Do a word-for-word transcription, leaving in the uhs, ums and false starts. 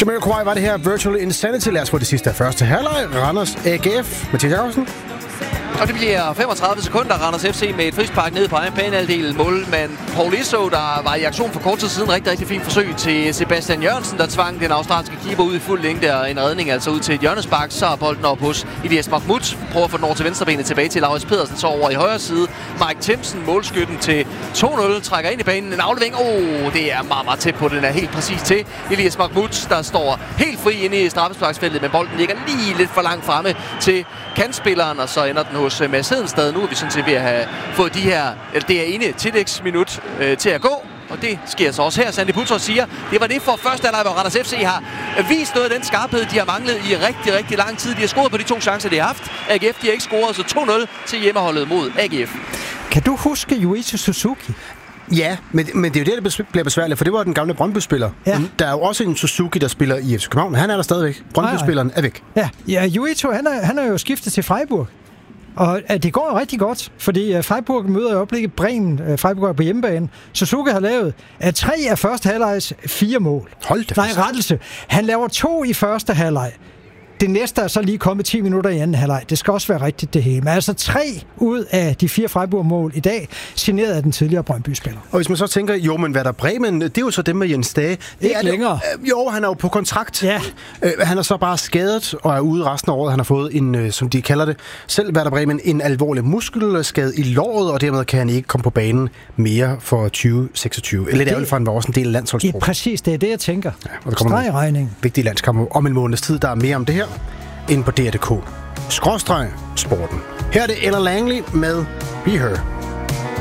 Jamiroquai var det her. Virtual Insanity. Lad os få det sidste af første halvleg. Randers A G F. Mathias Jacobsen. Og det bliver femogtredive sekunder. Randers F C med et frispark ned på egen banehalvdel. Målmand Paul Isso, der var i aktion for kort tid siden. Rigtig, rigtig fint forsøg til Sebastian Jørgensen, der tvang den australske keeper ud i fuld længde. Og en redning altså ud til et hjørnespark. Så er bolden op hos Elias Mahmoud. Prøver at få den over til venstrebenet tilbage til Laurits Pedersen. Så over i højre side. Mike Timsen, målskytten til to nul. Trækker ind i banen. En aflevering. Åh, oh, det er meget, meget tæt på. Den er helt præcis til Elias Mahmoud, der står helt fri inde i straffesparksfeltet. Men bolden ligger lige lidt for langt fremme til kantspilleren. Og så ender den hos Mads Hedenstad. Nu er vi sådan set ved at have fået de her, eller det er ene tillægsminut øh, til at gå. Og det sker så også her. Sandy Putros siger, det var det for første halvleg, hvor Randers F C har vist noget af den skarphed, de har manglet i rigtig, rigtig lang tid. De har scoret på de to chancer, de har haft. A G F, de har ikke scoret, så to nul til hjemmeholdet mod A G F. Kan du huske Yuichi Suzuki? Ja, men, men det er jo det, der bliver besværligt, for det var den gamle Brøndby-spiller. Ja. Der er jo også en Suzuki, der spiller i F C København. Han er der stadigvæk. Brøndby-spilleren er væk. Ja, ja Yuichi, han er, han er jo skiftet til Freiburg. Og det går rigtig godt, fordi Freiburg møder i øjeblikket Bremen. Freiburg er på hjemmebane. Suzuki har lavet tre af første halvlegs fire mål. Hold da Nej, rettelse. Han laver to i første halvleg. Det næste er så lige kommet ti minutter i anden halvleg. Det skal også være rigtigt det hele. Men altså tre ud af de fire Freiburg-mål i dag, signeret af den tidligere Brøndby-spiller. Og hvis man så tænker, jo, men hvad der Bremen, det er jo så dem med Jens Dage. Ikke er længere. Det, jo, han er jo på kontrakt. Ja. Øh, han er så bare skadet og er ude resten af året. Han har fået en, som de kalder det, selv Werder Bremen, en alvorlig muskelskade i låret, og dermed kan han ikke komme på banen mere for tyve seksogtyve. Eller det er jo for, han var også en del af landsholdsproben. Ja, præcis, det er det, jeg tænker. Ja, og der kommer en regning. Vigtig landskamp om en måneds tid. Der er mere om det her inde på D R punktum d k. Skråstreg sporten. Her er det Ella Langley med Be Her.